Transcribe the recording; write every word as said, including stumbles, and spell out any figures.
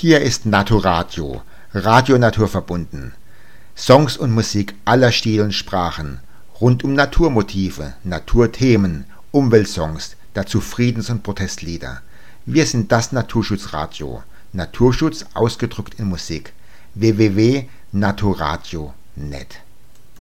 Hier ist Naturadio, Radio naturverbunden. Songs und Musik aller Stile und Sprachen, rund um Naturmotive, Naturthemen, Umweltsongs, dazu Friedens- und Protestlieder. Wir sind das Naturschutzradio. Naturschutz ausgedrückt in Musik. w w w punkt naturadio punkt net